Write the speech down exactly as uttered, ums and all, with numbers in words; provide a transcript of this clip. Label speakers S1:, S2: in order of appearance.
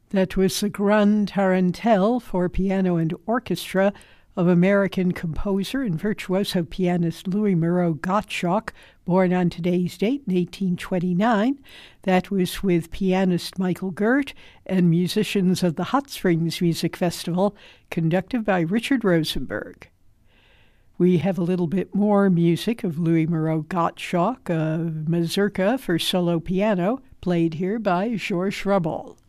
S1: That was the Grande Tarentelle for piano and orchestra of American composer and virtuoso pianist Louis Moreau Gottschalk, born on today's date in eighteen twenty-nine. That was with pianist Michael Gert and musicians of the Hot Springs Music Festival, conducted by Richard Rosenberg. We have a little bit more music of Louis Moreau Gottschalk, a mazurka for solo piano, played here by Georges Rabel.